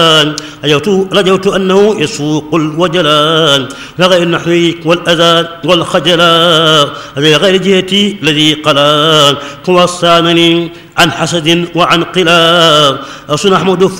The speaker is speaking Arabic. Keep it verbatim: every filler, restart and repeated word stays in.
رجوت رجوت أنه يسوق الوجلان لغير النحو والأذى والخجلان لغير جهتي الذي قلان وصانني عن حسد وعن قلاب أصنع محمود